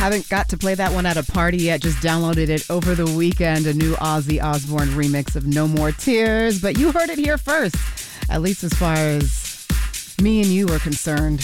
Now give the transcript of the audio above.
Haven't got to play that one at a party yet. Just downloaded it over the weekend. A new Ozzy Osbourne remix of No More Tears. But you heard it here first, at least as far as me and you are concerned.